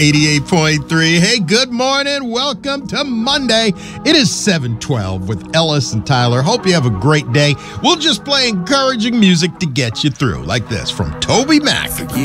88.3. Hey, good morning. Welcome to Monday. It is 7:12 with Ellis and Tyler. Hope you have a great day. We'll just play encouraging music to get you through, like this from Toby Mac.